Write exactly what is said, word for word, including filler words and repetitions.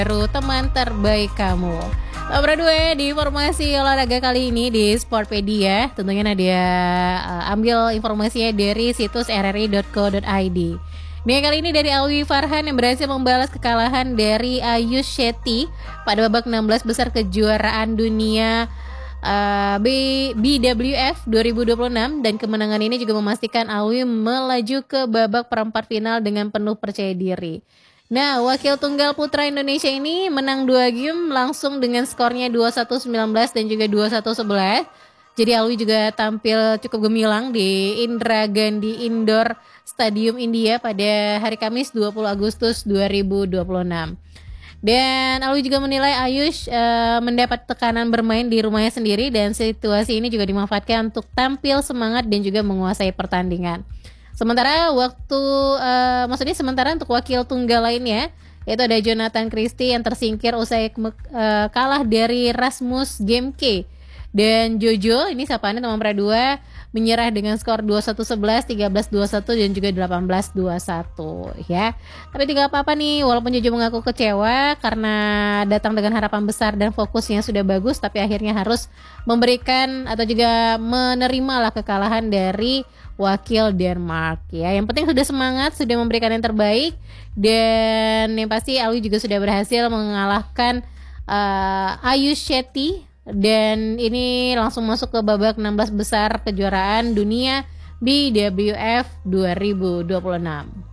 baru teman terbaik kamu. Nomor dua di informasi olahraga kali ini di Sportpedia. Tentunya Nadia uh, ambil informasinya dari situs r r i dot co dot i d. Nih kali ini dari Alwi Farhan yang berhasil membalas kekalahan dari Ayush Shetty pada babak enam belas besar kejuaraan dunia uh, B, BWF dua ribu dua puluh enam, dan kemenangan ini juga memastikan Alwi melaju ke babak perempat final dengan penuh percaya diri. Nah, wakil tunggal putra Indonesia ini menang dua game langsung dengan skornya dua puluh satu sembilan belas dan juga dua puluh satu sebelas. Jadi Alwi juga tampil cukup gemilang di Indira Gandhi Indoor Stadium India pada hari Kamis dua puluh Agustus dua ribu dua puluh enam. Dan Alwi juga menilai Ayush uh, mendapat tekanan bermain di rumahnya sendiri, dan situasi ini juga dimanfaatkan untuk tampil semangat dan juga menguasai pertandingan. Sementara waktu uh, maksudnya sementara untuk wakil tunggal lainnya, yaitu ada Jonathan Christie yang tersingkir usai uh, kalah dari Rasmus Gemke. Dan Jojo, ini sapaannya nomor dua, menyerah dengan skor dua puluh satu sebelas, tiga belas dua puluh satu dan juga delapan belas dua puluh satu ya. Tapi tidak apa-apa nih, walaupun Jojo mengaku kecewa karena datang dengan harapan besar dan fokusnya sudah bagus, tapi akhirnya harus memberikan atau juga menerima lah kekalahan dari wakil Denmark ya. Yang penting sudah semangat, sudah memberikan yang terbaik, dan yang pasti Alwi juga sudah berhasil mengalahkan uh, Ayush Shetty, dan ini langsung masuk ke babak enam belas besar kejuaraan dunia B W F dua ribu dua puluh enam.